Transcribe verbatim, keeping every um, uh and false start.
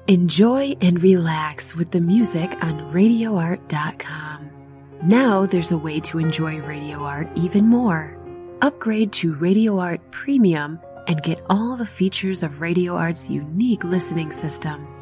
Enjoy and relax with the music on radio art dot com. Now there's a way to enjoy Radio Art even more. Upgrade to Radio Art Premium and get all the features of Radio Art's unique listening system.